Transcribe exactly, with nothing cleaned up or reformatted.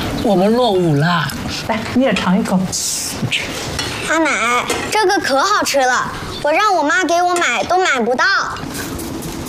我们落伍了。来，你也尝一口。 阿奶，这个可好吃了，我让我妈给我买都买不到。